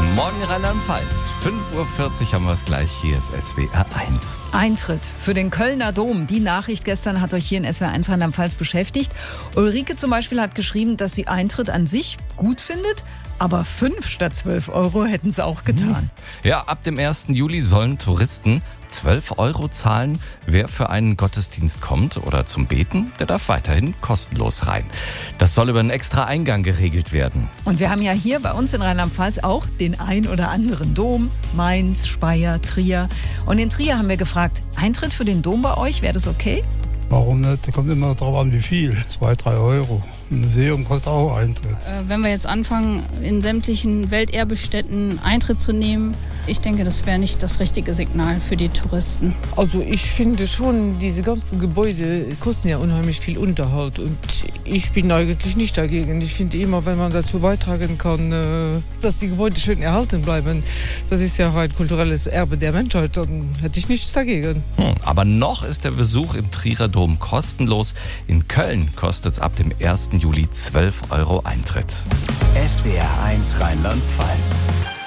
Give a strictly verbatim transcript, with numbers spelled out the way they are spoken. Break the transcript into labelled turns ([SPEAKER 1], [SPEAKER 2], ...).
[SPEAKER 1] Morgen Rheinland-Pfalz. fünf Uhr vierzig haben wir es gleich. Hier ist S W R eins.
[SPEAKER 2] Eintritt für den Kölner Dom. Die Nachricht gestern hat euch hier in S W R eins Rheinland-Pfalz beschäftigt. Ulrike zum Beispiel hat geschrieben, dass sie Eintritt an sich gut findet, aber fünf statt zwölf Euro hätten sie auch getan.
[SPEAKER 1] Ja, ab dem ersten Juli sollen Touristen zwölf Euro zahlen. Wer für einen Gottesdienst kommt oder zum Beten, der darf weiterhin kostenlos rein. Das soll über einen extra Eingang geregelt werden.
[SPEAKER 2] Und wir haben ja hier bei uns in Rheinland-Pfalz auch den ein oder anderen Dom. Mainz, Speyer, Trier. Und in Trier haben wir gefragt, Eintritt für den Dom bei euch, wäre das okay?
[SPEAKER 3] Warum nicht? Kommt immer darauf an, wie viel. Zwei, drei Euro. Ein Museum kostet auch Eintritt.
[SPEAKER 4] Äh, wenn wir jetzt anfangen, in sämtlichen Welterbestätten Eintritt zu nehmen, ich denke, das wäre nicht das richtige Signal für die Touristen.
[SPEAKER 5] Also ich finde schon, diese ganzen Gebäude kosten ja unheimlich viel Unterhalt und ich bin eigentlich nicht dagegen. Ich finde immer, wenn man dazu beitragen kann, dass die Gebäude schön erhalten bleiben, das ist ja auch ein kulturelles Erbe der Menschheit, dann hätte ich nichts dagegen.
[SPEAKER 1] Hm, aber noch ist der Besuch im Trierer Dom kostenlos. In Köln kostet es ab dem ersten Juli zwölf Euro Eintritt.
[SPEAKER 6] S W R eins Rheinland-Pfalz.